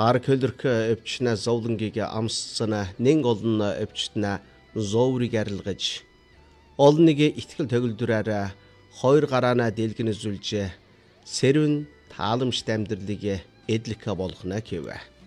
Хар көлөрк өвчнө зовлонгийг амсцана нэн олон өвчтнө зоврыг арилгаж олныг итгэл төгөлдрөөр хоёр гараана дэлгэн үзүүлж сэрвэн тааламжтай амьдралыг эдлэх болгоно гэв.